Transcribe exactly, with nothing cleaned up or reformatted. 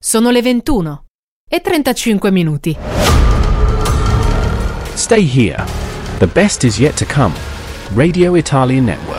Sono le ventuno e trentacinque minuti. Stay here. The best is yet to come. Radio Italia Network.